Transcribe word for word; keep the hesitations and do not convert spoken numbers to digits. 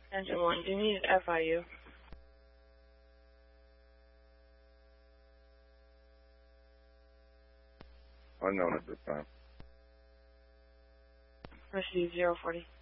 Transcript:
Engine one, do you need an F I U? Unknown at this time. Proceed zero forty.